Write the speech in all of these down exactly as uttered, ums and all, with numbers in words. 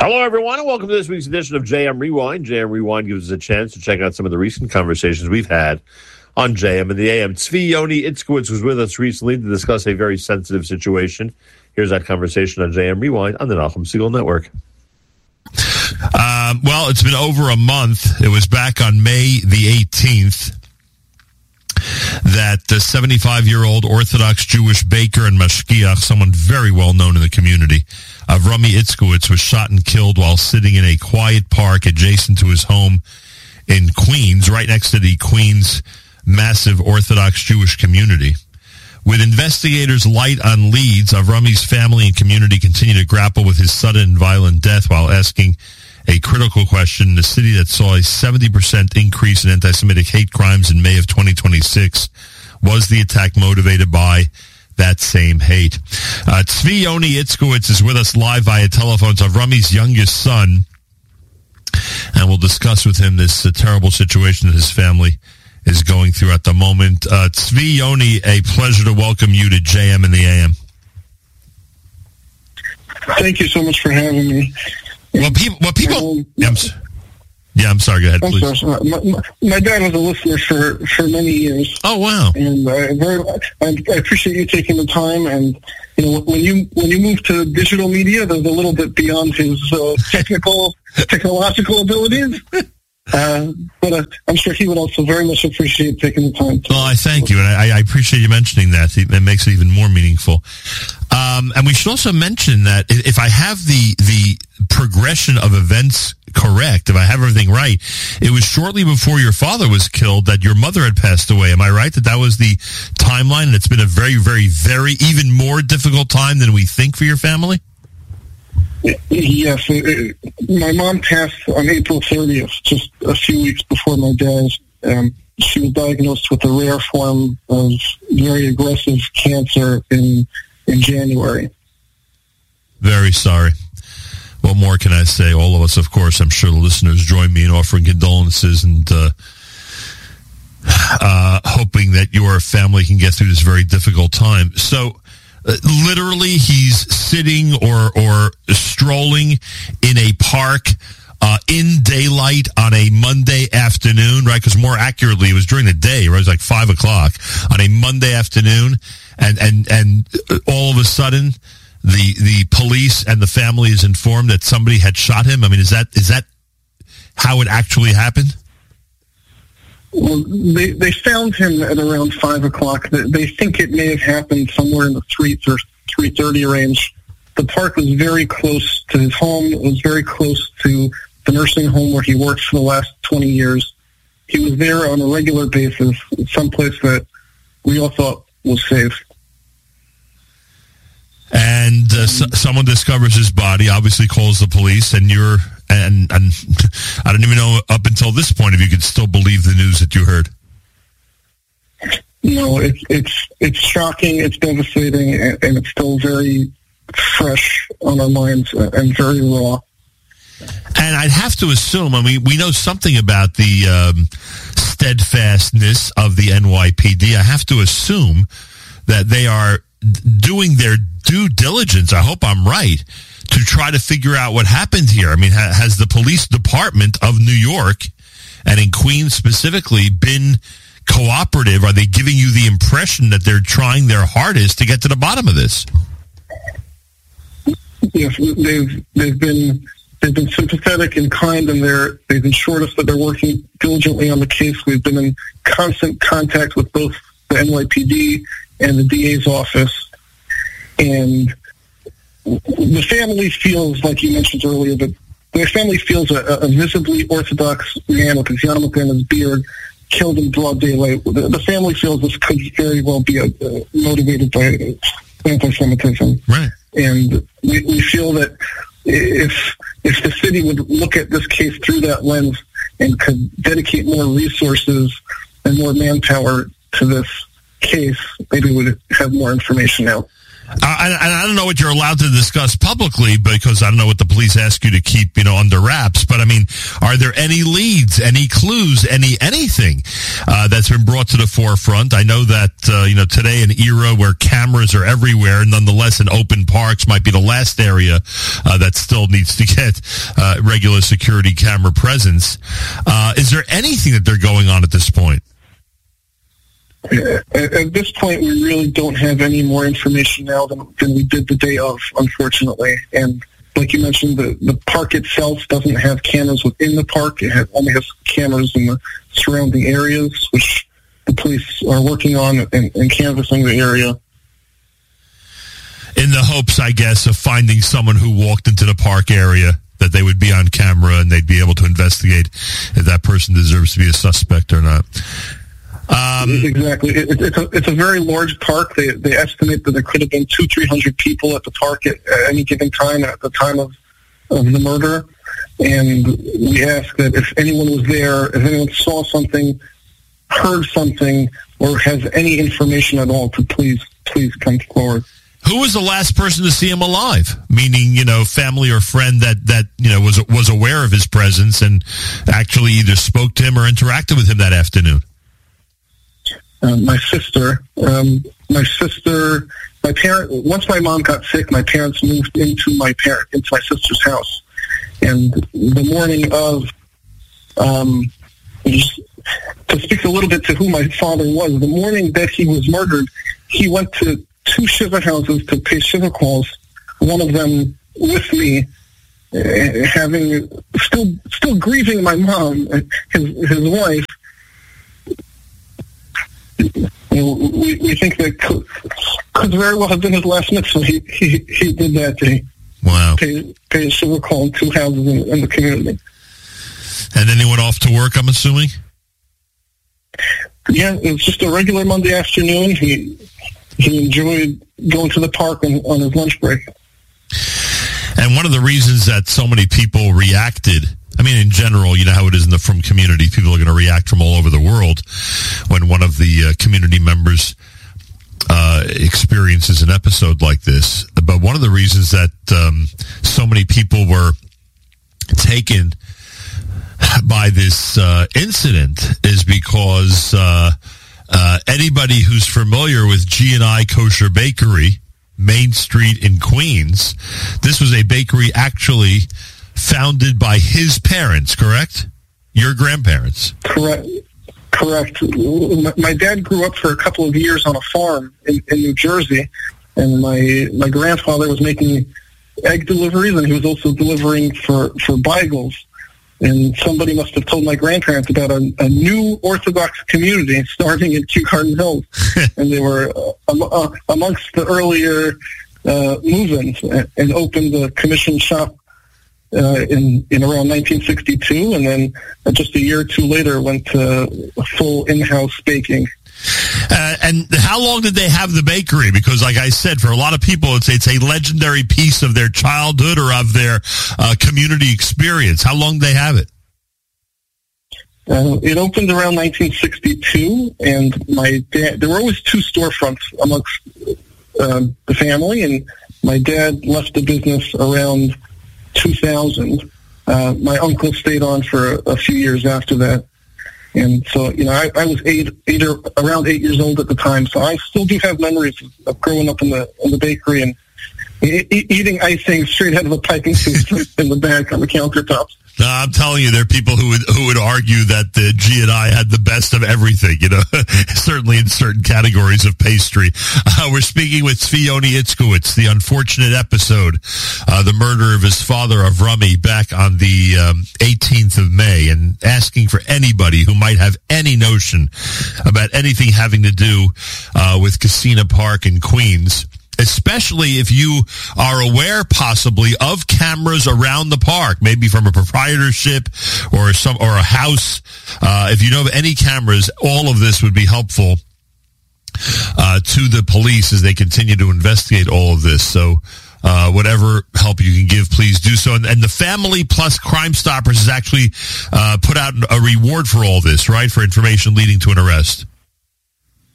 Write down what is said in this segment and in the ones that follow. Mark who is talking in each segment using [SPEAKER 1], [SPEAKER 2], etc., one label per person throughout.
[SPEAKER 1] Hello, everyone, and welcome to this week's edition of J M Rewind. J M Rewind gives us a chance to check out some of the recent conversations we've had on J M and the A M. Tzvi Yoni Itzkowitz was with us recently to discuss a very sensitive situation. Here's that conversation on J M Rewind on the Nachum Segal Network.
[SPEAKER 2] Um, well, it's been over a month. It was back on May the eighteenth that the seventy-five-year-old Orthodox Jewish baker and mashgiach, someone very well known in the community, Avrami Itzkowitz, was shot and killed while sitting in a quiet park adjacent to his home in Queens, right next to the Queens massive Orthodox Jewish community. With investigators light on leads, Avrami's family and community continue to grapple with his sudden and violent death while asking a critical question in a city that saw a seventy percent increase in anti-Semitic hate crimes in May of twenty twenty-six. Was the attack motivated by that same hate? Uh, Tzvi Yoni Itzkowitz is with us live via telephone. It's Avrami's youngest son, and we'll discuss with him this uh, terrible situation that his family is going through at the moment. Uh, Tzvi Yoni, a pleasure to welcome you to J M and the A M.
[SPEAKER 3] Thank you so much for having me.
[SPEAKER 2] Well, people, well, people.
[SPEAKER 3] Um,
[SPEAKER 2] yeah, I'm, yeah, I'm sorry. Go ahead,
[SPEAKER 3] I'm
[SPEAKER 2] please.
[SPEAKER 3] sorry. My, my, my dad was a listener for, for many years.
[SPEAKER 2] Oh, wow!
[SPEAKER 3] And uh, very, I, I appreciate you taking the time. And you know, when you when you move to digital media, there's a little bit beyond his uh, technical technological abilities. Uh, but uh, I'm sure he would also very much appreciate taking the time. To
[SPEAKER 2] well, I thank you, and I, I appreciate you mentioning that. It makes it even more meaningful. Um, and we should also mention that if I have the the progression of events correct, if I have everything right, it was shortly before your father was killed that your mother had passed away. Am I right that that was the timeline? And it's been a very, very, very even more difficult time than we think for your family?
[SPEAKER 3] Yes, it, it, my mom passed on April thirtieth, just a few weeks before my dad. Um, she was diagnosed with a rare form of very aggressive cancer in in January.
[SPEAKER 2] Very sorry. What more can I say? All of us, of course, I'm sure the listeners join me in offering condolences and uh, uh, hoping that your family can get through this very difficult time. So, Uh, literally, he's sitting or or strolling in a park uh, in daylight on a Monday afternoon, right? Because more accurately, it was during the day, right? It was like five o'clock on a Monday afternoon, and and and all of a sudden, the the police and the family is informed that somebody had shot him. I mean, is that is that how it actually happened?
[SPEAKER 3] Well, they they found him at around five o'clock. They, they think it may have happened somewhere in the three or three thirty range. The park was very close to his home. It was very close to the nursing home where he worked for the last twenty years. He was there on a regular basis, someplace that we all thought was safe.
[SPEAKER 2] And uh, so, someone discovers his body, obviously calls the police, and you're, and, and I don't even know up until this point if you could still believe the news that you heard.
[SPEAKER 3] No, it's it's it's shocking, it's devastating, and, and it's still very fresh on our minds and very raw.
[SPEAKER 2] And I'd have to assume, I mean, we know something about the um, steadfastness of the N Y P D. I have to assume that they are doing their due diligence, I hope I'm right, to try to figure out what happened here. I mean, ha- has the police department of New York, and in Queens specifically, been cooperative? Are they giving you the impression that they're trying their hardest to get to the bottom of this?
[SPEAKER 3] Yes, they've they've been they've been sympathetic and kind, and they're they've assured us that they're working diligently on the case. We've been in constant contact with both the N Y P D and the D A's office, and the family feels, like you mentioned earlier, that their family feels a, a visibly Orthodox man with his yarmulke and his beard killed in broad daylight. The, the family feels this could very well be a, uh, motivated by anti-Semitism.
[SPEAKER 2] Right.
[SPEAKER 3] And we, we feel that if if the city would look at this case through that lens and could dedicate more resources and more manpower to this case, maybe we would have more information now.
[SPEAKER 2] Uh, and, and I don't know what you're allowed to discuss publicly because I don't know what the police ask you to keep, you know, under wraps. But I mean, are there any leads, any clues, any anything uh, that's been brought to the forefront? I know that uh, you know today, an era where cameras are everywhere. Nonetheless, in open parks might be the last area uh, that still needs to get uh, regular security camera presence. Uh, is there anything that they're going on at this point?
[SPEAKER 3] At, at this point, we really don't have any more information now than, than we did the day of, unfortunately. And like you mentioned, the, the park itself doesn't have cameras within the park. It has, only has cameras in the surrounding areas, which the police are working on and, and canvassing the area.
[SPEAKER 2] In the hopes, I guess, of finding someone who walked into the park area, that they would be on camera and they'd be able to investigate if that person deserves to be a suspect or not. Um,
[SPEAKER 3] exactly. It, it's a it's a very large park. They they estimate that there could have been two three hundred people at the park at, at any given time at the time of of the murder, and we ask that if anyone was there, if anyone saw something, heard something, or has any information at all, to please please come forward.
[SPEAKER 2] Who was the last person to see him alive? Meaning, you know, family or friend that, that you know was was aware of his presence and actually either spoke to him or interacted with him that afternoon.
[SPEAKER 3] Uh, my sister, um, my sister, my parent. Once my mom got sick, my parents moved into my parent into my sister's house, and the morning of, um, just to speak a little bit to who my father was, the morning that he was murdered, he went to two Shiva houses to pay Shiva calls. One of them with me, uh, having still still grieving my mom, his his wife. You know, we, we think that could, could very well have been his last mitzvah. He, he, he did that day.
[SPEAKER 2] Wow.
[SPEAKER 3] Pay, pay a Shiva call in two houses in, in the community.
[SPEAKER 2] And then he went off to work, I'm assuming?
[SPEAKER 3] Yeah, it was just a regular Monday afternoon. He he enjoyed going to the park on, on his lunch break.
[SPEAKER 2] And one of the reasons that so many people reacted, I mean, in general, you know how it is in the Frum community. People are going to react from all over the world when one of the uh, community members uh, experiences an episode like this. But one of the reasons that um, so many people were taken by this uh, incident is because uh, uh, anybody who's familiar with G and I Kosher Bakery, Main Street in Queens, this was a bakery actually founded by his parents, correct? Your grandparents.
[SPEAKER 3] Correct. Correct. My, my dad grew up for a couple of years on a farm in, in New Jersey, and my my grandfather was making egg deliveries, and he was also delivering for, for bagels. And somebody must have told my grandparents about a, a new Orthodox community starting in Kew Garden Hills, and they were uh, uh, amongst the earlier uh, move-ins, and, and opened the commission shop Uh, in, in around nineteen sixty-two, and then uh, just a year or two later went to full in-house baking.
[SPEAKER 2] Uh, and how long did they have the bakery? Because like I said, for a lot of people, it's, it's a legendary piece of their childhood or of their uh, community experience. How long did they have it?
[SPEAKER 3] Uh, it opened around nineteen sixty-two, and my dad, there were always two storefronts amongst uh, the family, and my dad left the business around two thousand. Uh, my uncle stayed on for a, a few years after that. And so, you know, I, I was eight, eight or around eight years old at the time. So I still do have memories of, of growing up in the in the bakery and e- e- eating icing straight out of a piping tube in the back on the countertops.
[SPEAKER 2] No, I'm telling you, there are people who would who would argue that the G and I had the best of everything, you know, certainly in certain categories of pastry. Uh, we're speaking with Tzvi Yoni Itzkowitz, the unfortunate episode, uh, the murder of his father, Avrami, back on the um, eighteenth of May, and asking for anybody who might have any notion about anything having to do uh, with Casino Park in Queens, especially if you are aware possibly of cameras around the park, maybe from a proprietorship or some or a house. Uh, if you know of any cameras, all of this would be helpful uh, to the police as they continue to investigate all of this. So uh, whatever help you can give, please do so. And, and the Family Plus Crime Stoppers has actually uh, put out a reward for all this, right, for information leading to an arrest.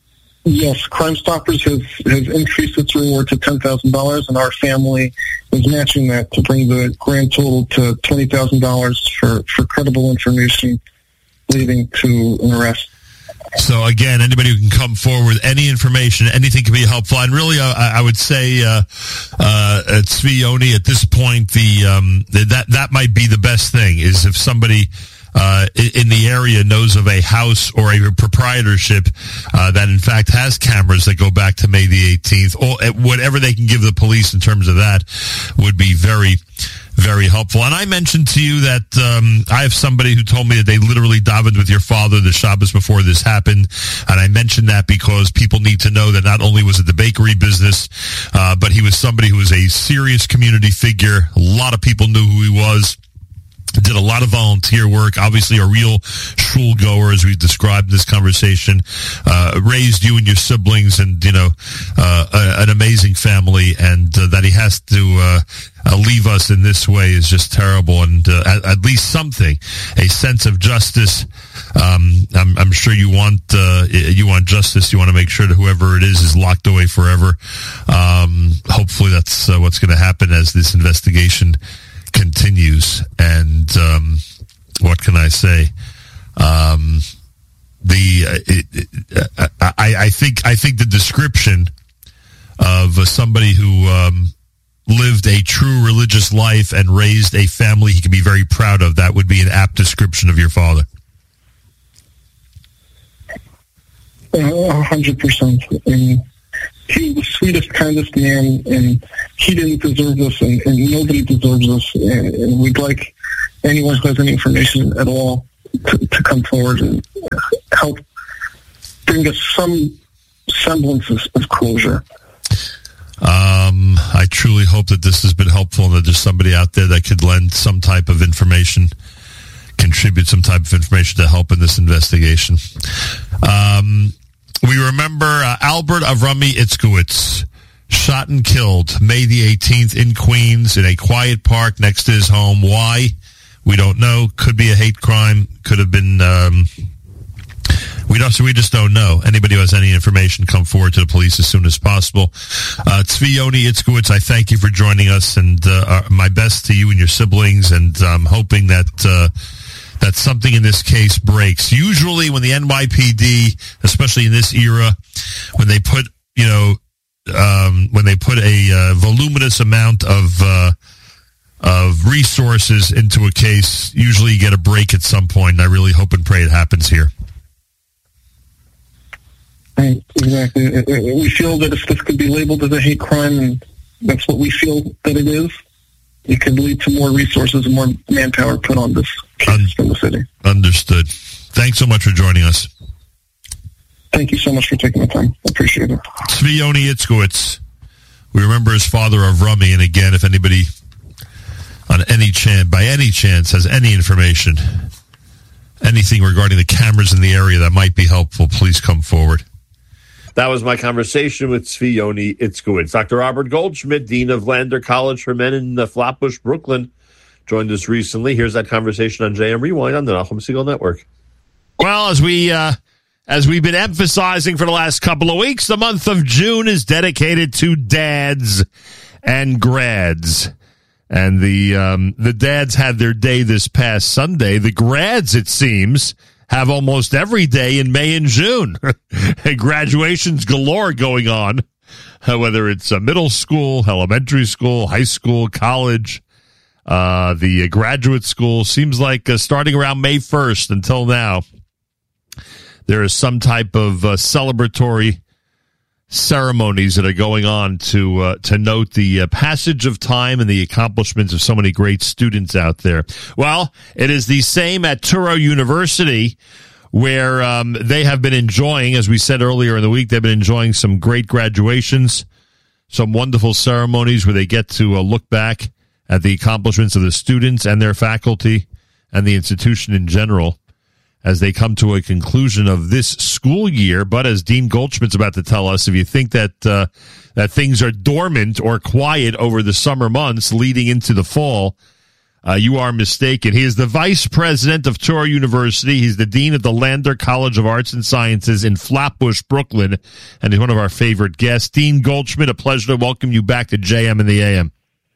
[SPEAKER 3] Yes, Crime Stoppers has, has increased its reward to ten thousand dollars, and our family is matching that to bring the grand total to twenty thousand dollars for, for credible information leading to an arrest.
[SPEAKER 2] So, again, anybody who can come forward, any information, anything can be helpful. And really, uh, I would say, uh, uh, at Tzvi Yoni, at this point, the um, that that might be the best thing, is if somebody uh, in the area knows of a house or a proprietorship uh, that, in fact, has cameras that go back to May the eighteenth, or whatever they can give the police in terms of that would be very, very helpful. And I mentioned to you that um, I have somebody who told me that they literally davened with your father the Shabbos before this happened. And I mentioned that because people need to know that not only was it the bakery business, uh, but he was somebody who was a serious community figure. A lot of people knew who he was. Did a lot of volunteer work, obviously a real shul goer, as we've described in this conversation, uh, raised you and your siblings, and, you know, uh, a, an amazing family, and uh, that he has to uh, uh, leave us in this way is just terrible. And uh, at, at least something, a sense of justice. Um, I'm, I'm sure you want uh, you want justice. You want to make sure that whoever it is is locked away forever. Um, hopefully that's uh, what's going to happen as this investigation continues. And um, what can I say? Um, the uh, it, it, uh, I, I think I think the description of uh, somebody who um, lived a true religious life and raised a family he can be very proud of, that would be an apt description of your father.
[SPEAKER 3] A hundred percent. And he was the sweetest, kindest man, and he didn't deserve this, and, and nobody deserves this. And, and we'd like anyone who has any information at all to, to come forward and help bring us some semblance of, of closure.
[SPEAKER 2] Um, I truly hope that this has been helpful, and that there's somebody out there that could lend some type of information, contribute some type of information to help in this investigation. Um, we remember uh, Albert Avrami Itzkowitz, shot and killed May the eighteenth in Queens in a quiet park next to his home. Why? We don't know. Could be a hate crime. Could have been... Um, We don't. We just don't know. Anybody who has any information, come forward to the police as soon as possible. Uh, Tzvi Yoni Itzkowitz, I thank you for joining us, and uh, my best to you and your siblings. And I'm hoping that uh, that something in this case breaks. Usually, when the N Y P D, especially in this era, when they put you know um, when they put a uh, voluminous amount of uh, of resources into a case, usually you get a break at some point. And I really hope and pray it happens here.
[SPEAKER 3] Right, exactly. We feel that if this could be labeled as a hate crime, and that's what we feel that it is, it could lead to more resources and more manpower put on this case Un- from the city.
[SPEAKER 2] Understood. Thanks so much for joining us.
[SPEAKER 3] Thank you so much for taking the time. I appreciate it.
[SPEAKER 2] Tzvi Yoni Itzkowitz. We remember his father, Avrami, and again, if anybody on any chance, by any chance, has any information, anything regarding the cameras in the area that might be helpful, please come forward.
[SPEAKER 1] That was my conversation with Tzvi Yoni Itzkowitz. Doctor Robert Goldschmidt, Dean of Lander College for Men in uh, Flatbush, Brooklyn, joined us recently. Here's that conversation on J M Rewind on the Nachum Segal Network.
[SPEAKER 2] Well, as we uh, as we've been emphasizing for the last couple of weeks, the month of June is dedicated to dads and grads. And the um, the dads had their day this past Sunday. The grads, it seems, have almost every day in May and June. Graduations galore going on, uh, whether it's uh, middle school, elementary school, high school, college, uh, the uh, graduate school. Seems like uh, starting around May first until now, there is some type of uh, celebratory ceremonies that are going on to uh, to note the uh, passage of time and the accomplishments of so many great students out there. Well, it is the same at Touro University, where um, they have been enjoying, as we said earlier in the week, they've been enjoying some great graduations, some wonderful ceremonies where they get to uh, look back at the accomplishments of the students and their faculty and the institution in general as they come to a conclusion of this school year. But as Dean Goldschmidt's about to tell us, if you think that uh, that things are dormant or quiet over the summer months leading into the fall, Uh, you are mistaken. He is the vice president of Touro University. He's the dean of the Lander College of Arts and Sciences in Flatbush, Brooklyn, and he's one of our favorite guests. Dean Goldschmidt, a pleasure to welcome you back to J M in the A M.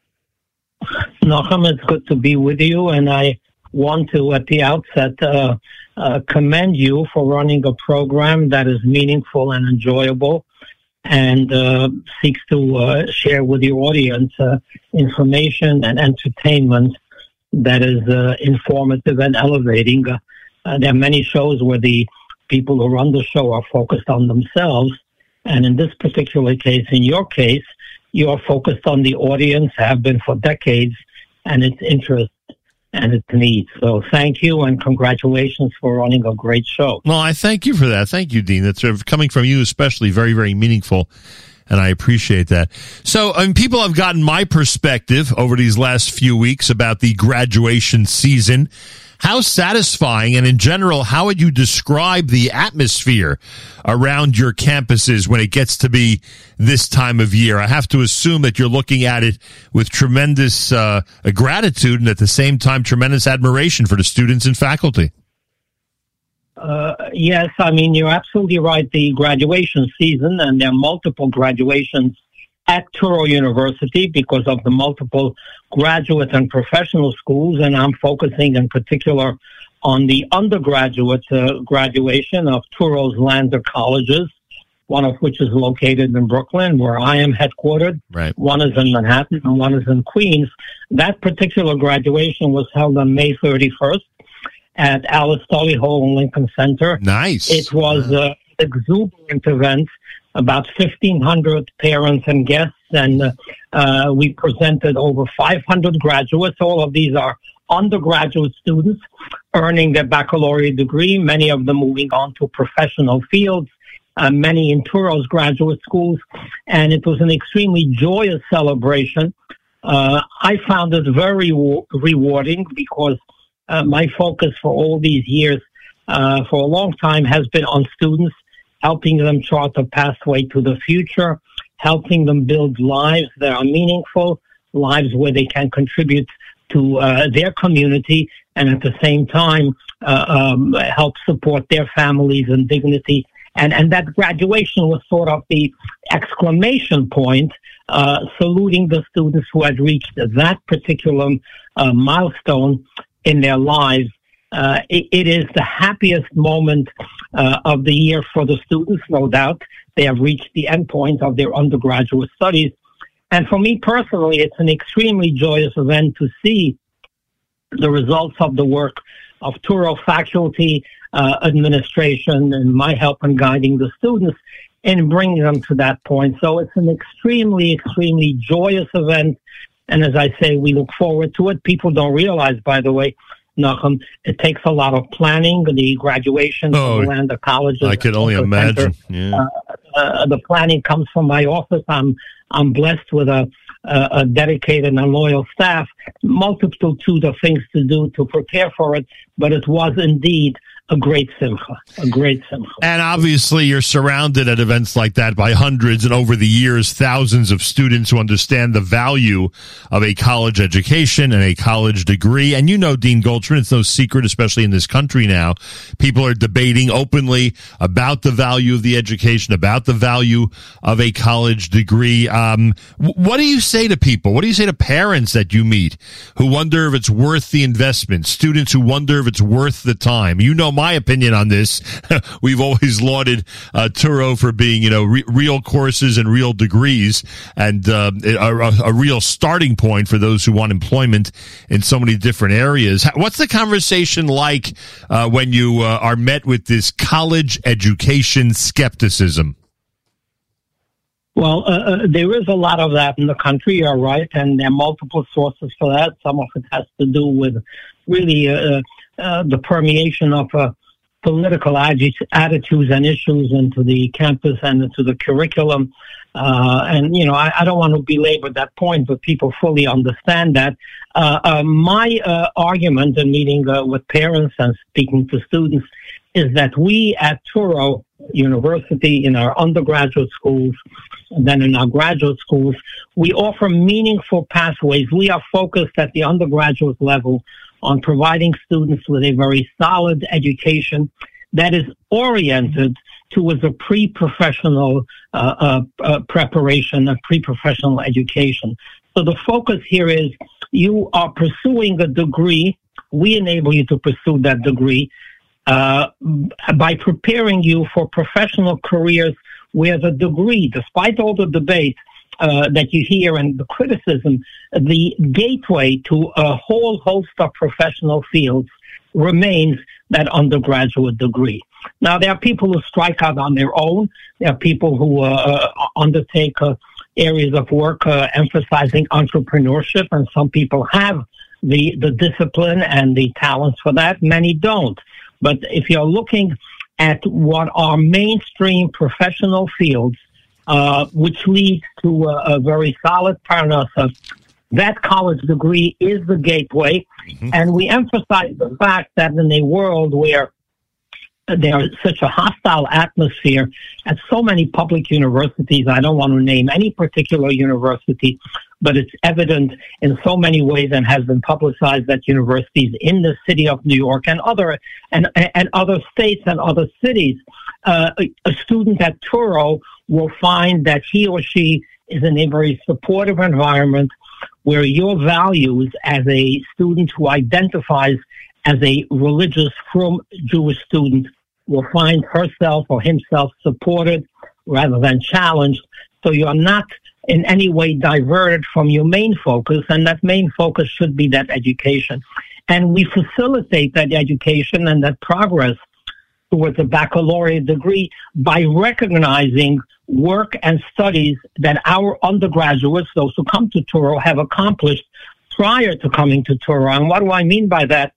[SPEAKER 4] Nachum, it's good to be with you, and I want to, at the outset, uh, uh, commend you for running a program that is meaningful and enjoyable and uh, seeks to uh, share with your audience uh, information and entertainment that is uh, informative and elevating. Uh, uh, there are many shows where the people who run the show are focused on themselves, and in this particular case, in your case, you are focused on the audience, have been for decades, and its interest and its needs. So thank you, and congratulations for running a great show.
[SPEAKER 2] Well, I thank you for that. Thank you, Dean. That's sort of coming from you especially very, very meaningful. And I appreciate that. So, I mean, people have gotten my perspective over these last few weeks about the graduation season. How satisfying, and in general, how would you describe the atmosphere around your campuses when it gets to be this time of year? I have to assume that you're looking at it with tremendous uh, gratitude and at the same time tremendous admiration for the students and faculty.
[SPEAKER 4] Uh, yes, I mean, you're absolutely right. The graduation season, and there are multiple graduations at Touro University because of the multiple graduate and professional schools, and I'm focusing in particular on the undergraduate uh, graduation of Touro's Lander colleges, one of which is located in Brooklyn, where I am headquartered.
[SPEAKER 2] Right.
[SPEAKER 4] One is in Manhattan and one is in Queens. That particular graduation was held on May thirty-first. At Alice Tully Hall in Lincoln Center.
[SPEAKER 2] Nice.
[SPEAKER 4] It was an uh, exuberant event, about fifteen hundred parents and guests, and uh, uh, we presented over five hundred graduates. All of these are undergraduate students earning their baccalaureate degree, many of them moving on to professional fields, uh, many in Touro's graduate schools, and it was an extremely joyous celebration. Uh, I found it very re- rewarding because Uh, my focus for all these years, uh, for a long time, has been on students, helping them chart a pathway to the future, helping them build lives that are meaningful, lives where they can contribute to uh, their community, and at the same time uh, um, help support their families and dignity. And, and that graduation was sort of the exclamation point, uh, saluting the students who had reached that particular uh, milestone in their lives. Uh, it, it is the happiest moment uh, of the year for the students, no doubt. They have reached the end point of their undergraduate studies. And for me personally, it's an extremely joyous event to see the results of the work of Touro faculty, uh, administration, and my help in guiding the students in bringing them to that point. So it's an extremely, extremely joyous event. And as I say, we look forward to it. People don't realize, by the way, Nachum, it takes a lot of planning. The graduation
[SPEAKER 2] oh,
[SPEAKER 4] from the Lander colleges.
[SPEAKER 2] I can only imagine. Yeah.
[SPEAKER 4] Uh, uh, the planning comes from my office. I'm I'm blessed with a, a, a dedicated and loyal staff. Multitude of things to do to prepare for it, but it was indeed a great simcha, a great simcha.
[SPEAKER 2] And obviously you're surrounded at events like that by hundreds and over the years, thousands of students who understand the value of a college education and a college degree. And you know, Dean Goldschmidt, it's no secret, especially in this country now, people are debating openly about the value of the education, about the value of a college degree. Um, what do you say to people? What do you say to parents that you meet who wonder if it's worth the investment, students who wonder if it's worth the time? You know my opinion on this. We've always lauded uh, Touro for being, you know, re- real courses and real degrees, and uh, a, a real starting point for those who want employment in so many different areas. What's the conversation like uh, when you uh, are met with this college education skepticism?
[SPEAKER 4] Well, uh, uh, there is a lot of that in the country, you're right, and there are multiple sources for that. Some of it has to do with really uh, uh, the permeation of uh, political atti- attitudes and issues into the campus and into the curriculum. Uh, and, you know, I, I don't want to belabor that point, but people fully understand that. Uh, uh, my uh, argument in meeting uh, with parents and speaking to students is that we at Touro University in our undergraduate schools than in our graduate schools. We offer meaningful pathways. We are focused at the undergraduate level on providing students with a very solid education that is oriented towards a pre-professional uh, uh, uh, preparation, a pre-professional education. So the focus here is you are pursuing a degree. We enable you to pursue that degree uh, by preparing you for professional careers where the degree, despite all the debate uh, that you hear and the criticism, the gateway to a whole host of professional fields remains that undergraduate degree. Now, there are people who strike out on their own. There are people who uh, undertake uh, areas of work uh, emphasizing entrepreneurship, and some people have the, the discipline and the talents for that. Many don't. But if you're looking at what are mainstream professional fields, uh, which leads to a, a very solid parnassa, that college degree is the gateway. Mm-hmm. And we emphasize the fact that in a world where there is such a hostile atmosphere at so many public universities, I don't want to name any particular university, but it's evident in so many ways and has been publicized that universities in the city of New York and other and and other states and other cities, uh, a, a student at Touro will find that he or she is in a very supportive environment where your values as a student who identifies as a religious, frum Jewish student will find herself or himself supported rather than challenged. So you're not in any way diverted from your main focus, and that main focus should be that education. And we facilitate that education and that progress towards a baccalaureate degree by recognizing work and studies that our undergraduates, those who come to Touro, have accomplished prior to coming to Touro. And what do I mean by that?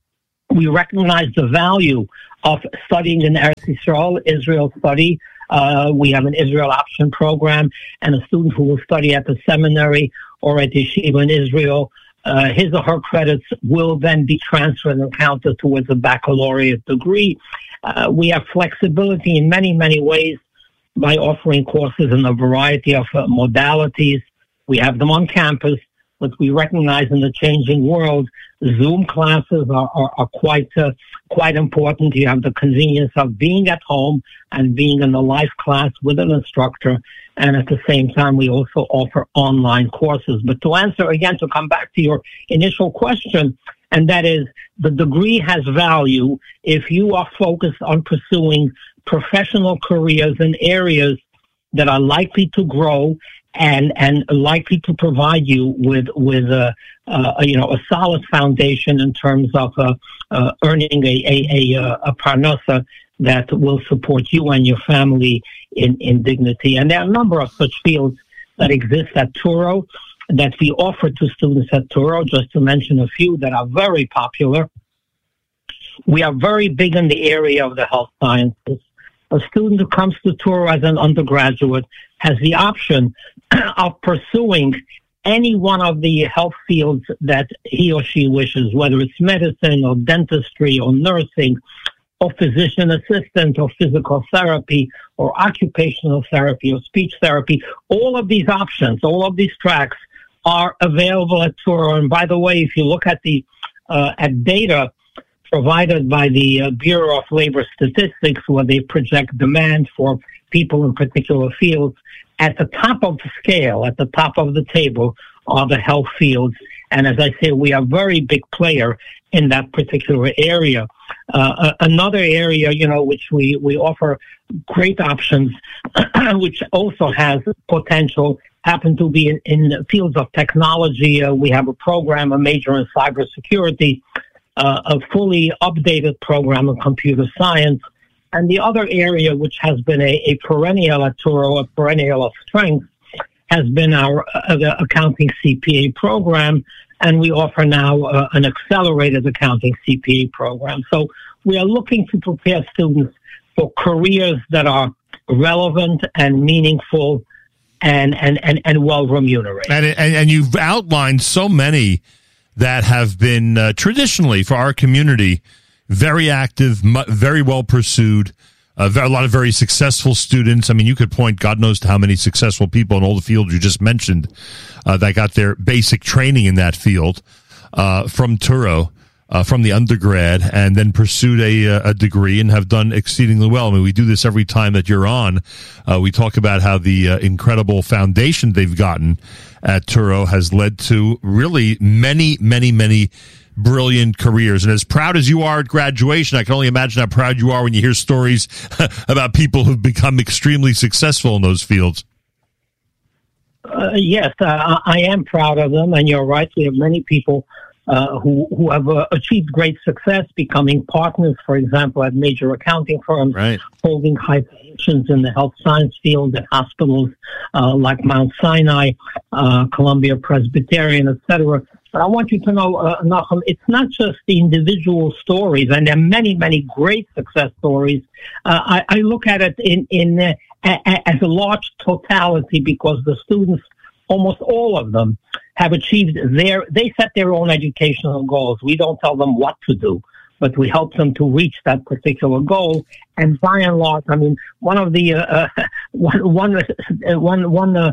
[SPEAKER 4] We recognize the value of studying in Eretz Yisrael, Israel study. Uh, we have an Israel option program, and a student who will study at the seminary or at yeshiva in Israel, uh, his or her credits will then be transferred and counted towards a baccalaureate degree. Uh, we have flexibility in many, many ways by offering courses in a variety of uh, modalities. We have them on campus, but we recognize in the changing world, Zoom classes are, are, are quite uh, quite important. You have the convenience of being at home and being in a live class with an instructor, and at the same time, we also offer online courses. But to answer again, to come back to your initial question, and that is, the degree has value if you are focused on pursuing professional careers in areas that are likely to grow and and likely to provide you with with a, uh, you know a solid foundation in terms of uh, uh, earning a a, a a parnassa that will support you and your family in, in dignity. And there are a number of such fields that exist at Touro that we offer to students at Touro, just to mention a few that are very popular. We are very big in the area of the health sciences. A student who comes to Touro as an undergraduate has the option of pursuing any one of the health fields that he or she wishes, whether it's medicine or dentistry or nursing or physician assistant or physical therapy or occupational therapy or speech therapy. All of these options, all of these tracks are available at Touro. And by the way, if you look at the uh, at data provided by the uh, Bureau of Labor Statistics, where they project demand for people in particular fields, at the top of the scale, at the top of the table, are the health fields. And as I say, we are a very big player in that particular area. Uh, another area, you know, which we, we offer great options, which also has potential, happen to be in, in fields of technology. Uh, we have a program, a major in cybersecurity, uh, a fully updated program in computer science. And the other area, which has been a, a perennial at Touro, a perennial of strength, has been our uh, the accounting C P A program, and we offer now uh, an accelerated accounting C P A program. So we are looking to prepare students for careers that are relevant and meaningful and and, and, and well remunerated.
[SPEAKER 2] And, and and you've outlined so many that have been uh, traditionally for our community very active, very well pursued. a, a lot of very successful students. I mean, you could point God knows to how many successful people in all the fields you just mentioned uh, that got their basic training in that field uh, from Touro. Uh, from the undergrad, and then pursued a, a degree and have done exceedingly well. I mean, we do this every time that you're on. Uh, we talk about how the uh, incredible foundation they've gotten at Touro has led to really many, many, many brilliant careers. And as proud as you are at graduation, I can only imagine how proud you are when you hear stories about people who've become extremely successful in those fields.
[SPEAKER 4] Uh, yes, uh, I am proud of them, and you're right. We have many people Uh, who, who have uh, achieved great success, becoming partners, for example, at major accounting firms,
[SPEAKER 2] right.
[SPEAKER 4] holding high positions in the health science field at hospitals uh, like Mount Sinai, uh, Columbia Presbyterian, et cetera. But I want you to know, uh, Nachum, it's not just the individual stories, and there are many, many great success stories. Uh, I, I look at it in, in uh, a, a, as a large totality because the students, almost all of them, have achieved their, they set their own educational goals. We don't tell them what to do, but we help them to reach that particular goal. And by and large, I mean, one of the, uh, uh, one, one, uh, one, one uh,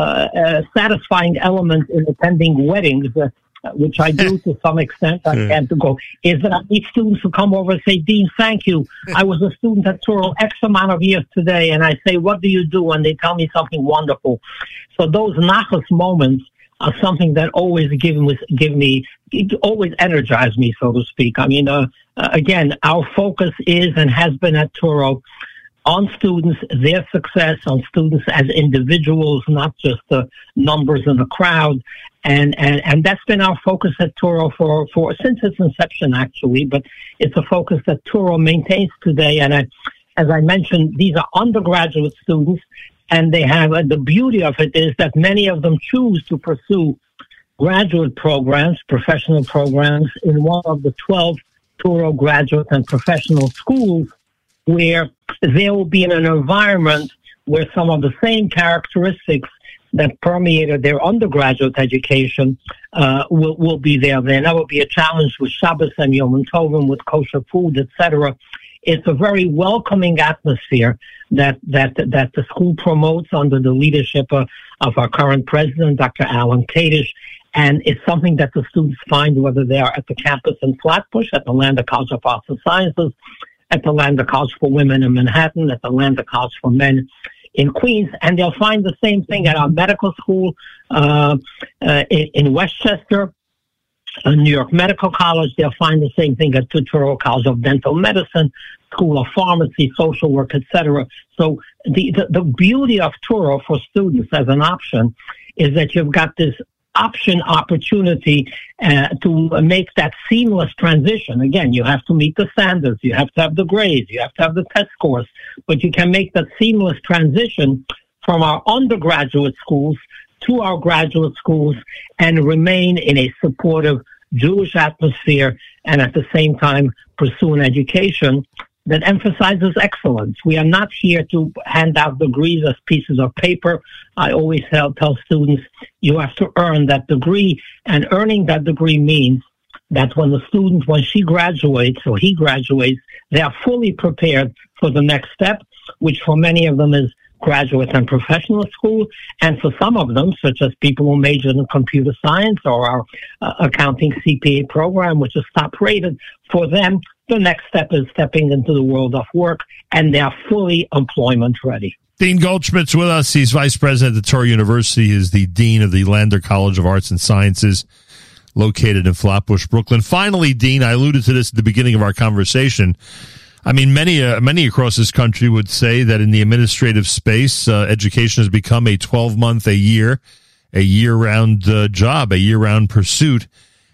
[SPEAKER 4] uh, satisfying elements in attending weddings, uh, which I do to some extent, I can't go, is that I need students to come over and say, Dean, thank you. I was a student at Touro X amount of years today, and I say, what do you do? And they tell me something wonderful. So those nachas moments are something that always give me, give me, always energize me, so to speak. I mean, uh, again, our focus is and has been at Touro on students, their success, on students as individuals, not just the numbers in the crowd. And, and, and that's been our focus at Touro for, for, since its inception, actually, but it's a focus that Touro maintains today. And I, as I mentioned, these are undergraduate students, and they have, uh, the beauty of it is that many of them choose to pursue graduate programs, professional programs in one of the twelve Touro graduate and professional schools, where they will be in an environment where some of the same characteristics that permeated their undergraduate education uh, will, will be there. There will be a challenge with Shabbos and Yom Tovim, with kosher food, et cetera. It's a very welcoming atmosphere that that that the school promotes under the leadership of, of our current president, Doctor Alan Kadish, and it's something that the students find whether they are at the campus in Flatbush, at the Lander College of Arts and Sciences, at the Lander College for Women in Manhattan, at the Lander College for Men in Queens, and they'll find the same thing at our medical school uh, uh, in, in Westchester, uh, New York Medical College. They'll find the same thing at Touro College of Dental Medicine, School of Pharmacy, Social Work, et cetera. So the, the, the beauty of Touro for students as an option is that you've got this option opportunity uh, to make that seamless transition. Again, you have to meet the standards, you have to have the grades, you have to have the test scores, but you can make that seamless transition from our undergraduate schools to our graduate schools and remain in a supportive Jewish atmosphere and at the same time pursue an education that emphasizes excellence. We are not here to hand out degrees as pieces of paper. I always tell, tell students, you have to earn that degree, and earning that degree means that when the student, when she graduates or he graduates, they are fully prepared for the next step, which for many of them is graduate and professional school, and for some of them, such as people who majored in computer science or our uh, accounting C P A program, which is top rated, for them, the next step is stepping into the world of work, and they are fully employment ready.
[SPEAKER 2] Dean Goldschmidt's with us. He's vice president at Touro University. He is the dean of the Lander College of Arts and Sciences, located in Flatbush, Brooklyn. Finally, Dean, I alluded to this at the beginning of our conversation. I mean, many uh, many across this country would say that in the administrative space, uh, education has become a twelve-month, a year, a year-round uh, job, a year-round pursuit.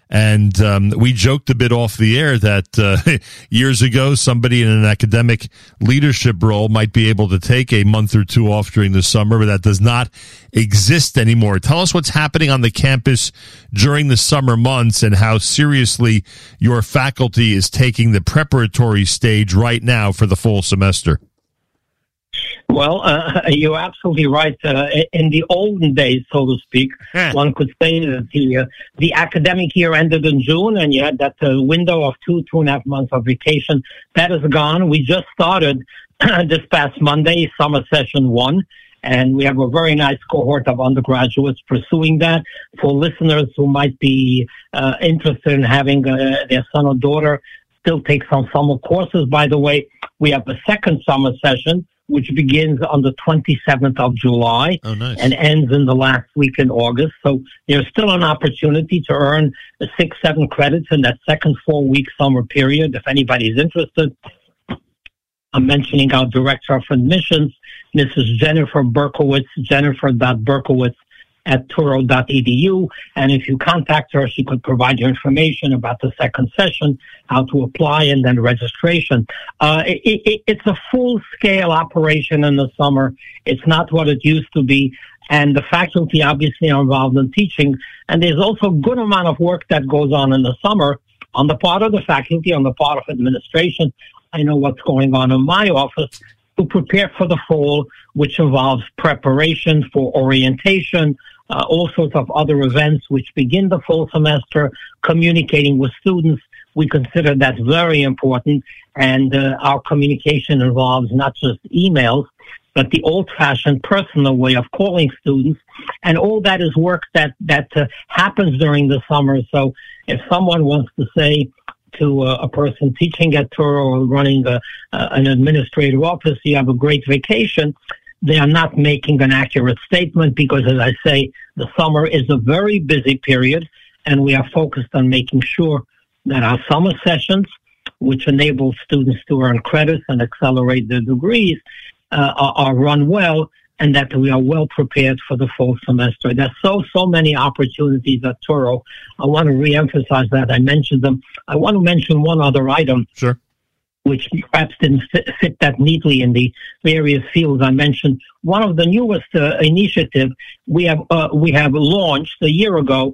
[SPEAKER 2] And um, we joked a bit off the air that uh, years ago, somebody in an academic leadership role might be able to take a month or two off during the summer, but that does not exist anymore. Tell us what's happening on the campus during the summer months and how seriously your faculty is taking the preparatory stage right now for the fall semester.
[SPEAKER 4] Well, uh, you're absolutely right. Uh, in the olden days, so to speak,
[SPEAKER 2] yeah.
[SPEAKER 4] one could say that the uh, the academic year ended in June, and you had that uh, window of two, two and a half months of vacation. That is gone. We just started this past Monday, summer session one, and we have a very nice cohort of undergraduates pursuing that. For listeners who might be uh, interested in having uh, their son or daughter still take some summer courses, by the way, we have a second summer session, which begins on the twenty-seventh of July
[SPEAKER 2] oh, nice.
[SPEAKER 4] and ends in the last week in August. So there's still an opportunity to earn six, seven credits in that second four-week summer period. If anybody's interested, I'm mentioning our Director of Admissions, Missus Jennifer Berkowitz, jennifer dot berkowitz at touro dot e d u. And if you contact her, she could provide you information about the second session, how to apply, and then registration. Uh, it, it, it's a full-scale operation in the summer. It's not what it used to be. And the faculty obviously are involved in teaching. And there's also a good amount of work that goes on in the summer on the part of the faculty, on the part of administration. I know what's going on in my office to prepare for the fall, which involves preparation for orientation, uh, all sorts of other events which begin the fall semester, communicating with students. We consider that very important, and uh, our communication involves not just emails, but the old-fashioned personal way of calling students, and all that is work that, that uh, happens during the summer. So if someone wants to say to uh, a person teaching at Touro or running a, uh, an administrative office, you have a great vacation, they are not making an accurate statement because, as I say, the summer is a very busy period, and we are focused on making sure that our summer sessions, which enable students to earn credits and accelerate their degrees, uh, are, are run well, and that we are well prepared for the fall semester. There's so, so many opportunities at Touro. I want to reemphasize that. I mentioned them. I want to mention one other item.
[SPEAKER 2] Sure.
[SPEAKER 4] Which perhaps didn't fit, fit that neatly in the various fields I mentioned. One of the newest uh, initiatives we have uh, we have launched a year ago,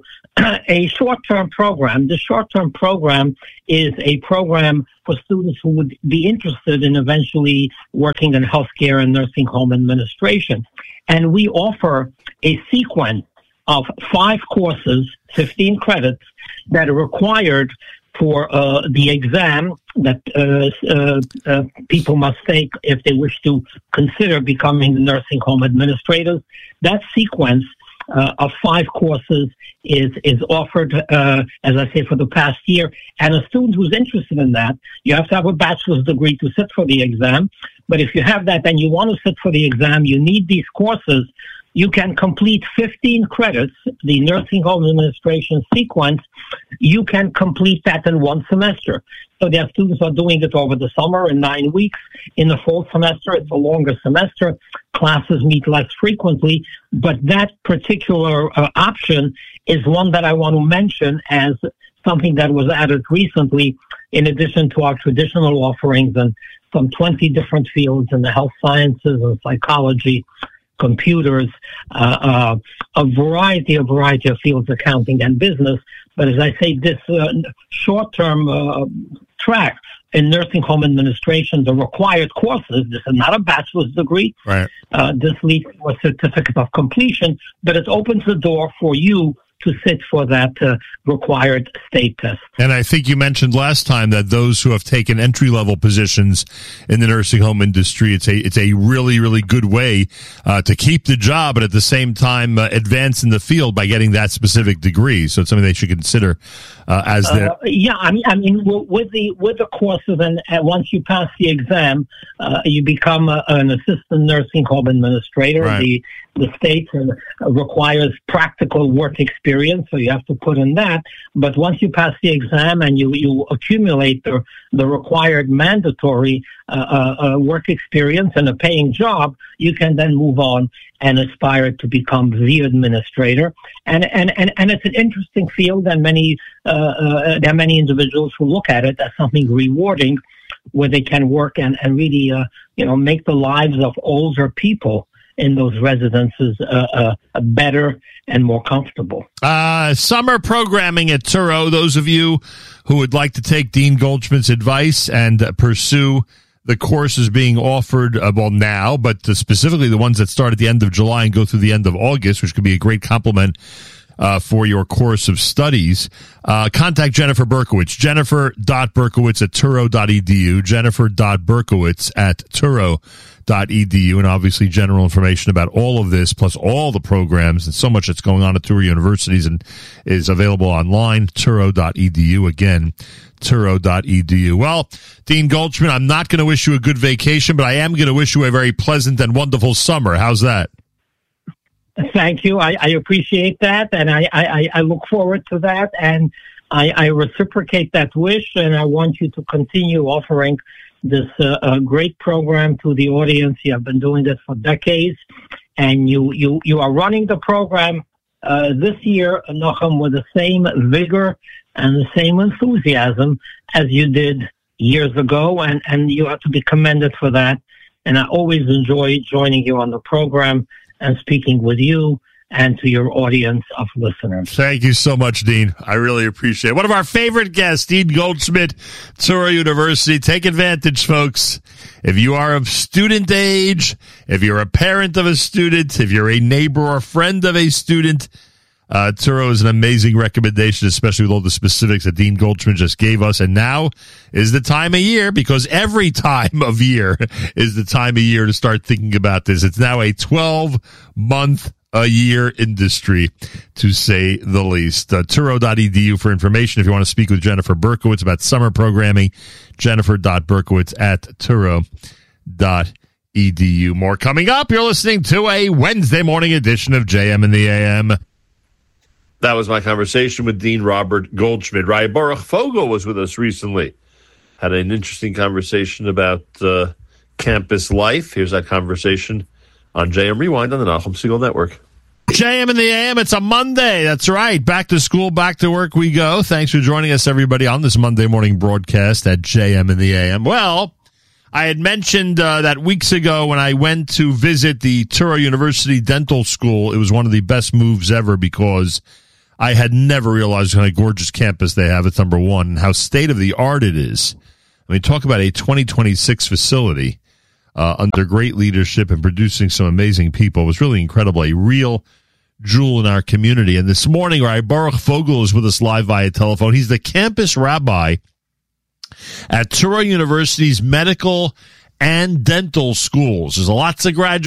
[SPEAKER 4] a short-term program. The short-term program is a program for students who would be interested in eventually working in healthcare and nursing home administration. And we offer a sequence of five courses, fifteen credits, that are required for uh, the exam that uh, uh, uh, people must take if they wish to consider becoming nursing home administrators. That sequence uh, of five courses is is offered, uh, as I say, for the past year. And a student who's interested in that, you have to have a bachelor's degree to sit for the exam. But if you have that and you want to sit for the exam, you need these courses. You can complete fifteen credits, the nursing home administration sequence. You can complete that in one semester. So their students are doing it over the summer in nine weeks. In the fall semester, it's a longer semester. Classes meet less frequently. But that particular uh, option is one that I want to mention as something that was added recently, in addition to our traditional offerings in some twenty different fields in the health sciences and psychology, computers, uh, uh, a variety, a variety of fields, accounting and business. But as I say, this uh, short-term uh, track in nursing home administration, the required courses, this is not a bachelor's degree.
[SPEAKER 2] Right.
[SPEAKER 4] Uh, this leads to a certificate of completion, but it opens the door for you to sit for that uh, required state test.
[SPEAKER 2] And I think you mentioned last time that those who have taken entry-level positions in the nursing home industry, it's a it's a really, really good way uh, to keep the job, but at the same time uh, advance in the field by getting that specific degree. So it's something they should consider uh, as their...
[SPEAKER 4] Uh, yeah, I mean, I mean, with the with the courses, and uh, once you pass the exam, uh, you become a, an assistant nursing home administrator.
[SPEAKER 2] Right.
[SPEAKER 4] The The state uh, requires practical work experience, so you have to put in that. But once you pass the exam and you, you accumulate the, the required mandatory uh, uh, uh, work experience and a paying job, you can then move on and aspire to become the administrator. And and, and, and it's an interesting field, and many uh, uh, there are many individuals who look at it as something rewarding, where they can work and, and really uh, you know make the lives of older people in those residences uh, uh, better and more comfortable.
[SPEAKER 2] Uh, summer programming at Touro. Those of you who would like to take Dean Goldschmidt's advice and uh, pursue the courses being offered, uh, well, now, but uh, specifically the ones that start at the end of July and go through the end of August, which could be a great complement uh, for your course of studies. Uh, contact Jennifer Berkowitz, jennifer dot berkowitz at turo dot e d u, jennifer dot berkowitz at turo dot e d u, and obviously general information about all of this, plus all the programs and so much that's going on at Touro Universities and is available online, turo dot e d u. Again, turo dot e d u. Well, Dean Goldschmidt, I'm not going to wish you a good vacation, but I am going to wish you a very pleasant and wonderful summer. How's that?
[SPEAKER 4] Thank you. I, I appreciate that, and I, I, I look forward to that, and I, I reciprocate that wish, and I want you to continue offering this uh, uh, great program to the audience. You have been doing this for decades, and you, you, you are running the program uh, this year, Nachum, with the same vigor and the same enthusiasm as you did years ago, and, and you have to be commended for that. And I always enjoy joining you on the program and speaking with you and to your audience of listeners.
[SPEAKER 2] Thank you so much, Dean. I really appreciate it. One of our favorite guests, Dean Goldschmidt, Touro University. Take advantage, folks. If you are of student age, if you're a parent of a student, if you're a neighbor or friend of a student, uh, Touro is an amazing recommendation, especially with all the specifics that Dean Goldschmidt just gave us. And now is the time of year, because every time of year is the time of year to start thinking about this. It's now a twelve-month a year industry, to say the least. Uh, turo dot e d u for information. If you want to speak with Jennifer Berkowitz about summer programming, jennifer dot berkowitz at turo dot e d u. More coming up. You're listening to a Wednesday morning edition of J M in the A M.
[SPEAKER 1] That was my conversation with Dean Robert Goldschmidt. Rabbi Baruch Fogel was with us recently. Had an interesting conversation about uh, campus life. Here's that conversation on J M Rewind on the Nachum Segal Network.
[SPEAKER 2] J M in the A M, it's a Monday. That's right. Back to school, back to work we go. Thanks for joining us, everybody, on this Monday morning broadcast at J M in the A M. Well, I had mentioned uh, that weeks ago when I went to visit the Touro University Dental School, it was one of the best moves ever, because I had never realized what a gorgeous campus they have. It's number one, and how state-of-the-art it is. I mean, talk about a twenty twenty-six facility. Uh, under great leadership and producing some amazing people. It was really incredible. A real jewel in our community. And this morning, Rabbi Baruch Fogel is with us live via telephone. He's the campus rabbi at Touro University's medical and dental schools. There's lots of graduates